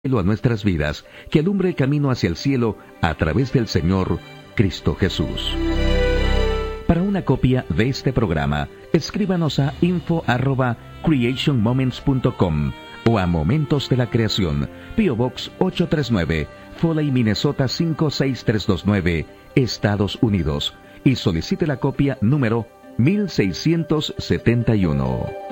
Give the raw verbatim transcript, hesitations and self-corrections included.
a nuestras vidas, que alumbre el camino hacia el cielo a través del Señor Cristo Jesús. Para una copia de este programa, escríbanos a info arroba creation moments punto com o a Momentos de la Creación, P O Box ochocientos treinta y nueve, Foley, Minnesota cinco seis tres dos nueve, Estados Unidos, y solicite la copia número mil seiscientos setenta y uno.